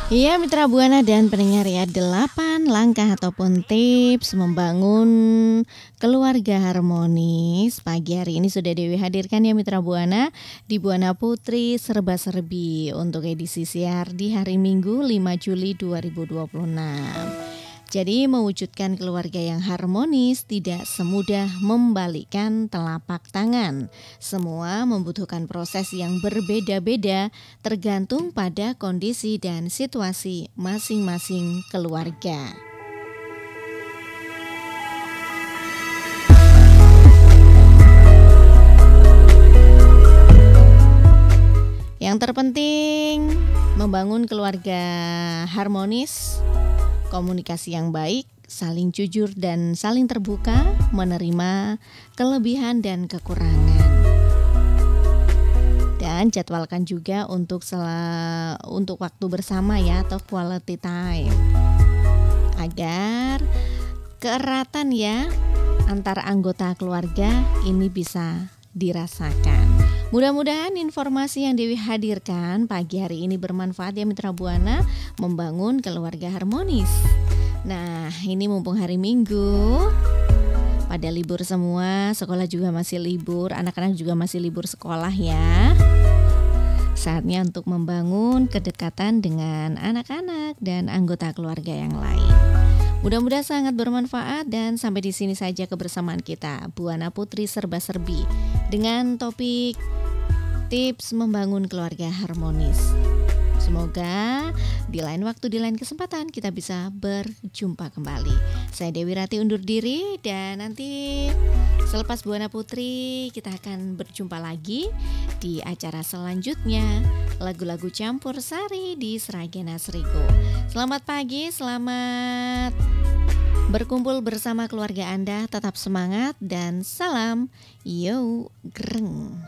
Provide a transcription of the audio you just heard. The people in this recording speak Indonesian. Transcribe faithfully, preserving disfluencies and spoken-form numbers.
Iya Mitra Buana dan pendengar ya, delapan langkah ataupun tips membangun keluarga harmonis. Pagi hari ini sudah Dewi hadirkan ya Mitra Buana di Buana Putri Serba Serbi untuk edisi siar di hari Minggu lima Juli dua ribu dua puluh enam. Jadi mewujudkan keluarga yang harmonis tidak semudah membalikkan telapak tangan. Semua membutuhkan proses yang berbeda-beda tergantung pada kondisi dan situasi masing-masing keluarga. Yang terpenting membangun keluarga harmonis, komunikasi yang baik, saling jujur dan saling terbuka, menerima kelebihan dan kekurangan. Dan jadwalkan juga untuk sel- untuk waktu bersama ya, atau quality time. Agar keeratan ya antar anggota keluarga ini bisa dirasakan. Mudah-mudahan informasi yang Dewi hadirkan pagi hari ini bermanfaat ya Mitra Buana, membangun keluarga harmonis. Nah, ini mumpung hari Minggu, pada libur semua, sekolah juga masih libur, anak-anak juga masih libur sekolah ya. Saatnya untuk membangun kedekatan dengan anak-anak dan anggota keluarga yang lain. Mudah-mudahan sangat bermanfaat dan sampai di sini saja kebersamaan kita Buana Putri Serba Serbi dengan topik tips membangun keluarga harmonis. Semoga di lain waktu, di lain kesempatan kita bisa berjumpa kembali. Saya Dewi Rati undur diri dan nanti selepas Buana Putri kita akan berjumpa lagi di acara selanjutnya, lagu-lagu campur sari di Sragena Srigo. Selamat pagi, selamat berkumpul bersama keluarga Anda, tetap semangat dan salam yo greng.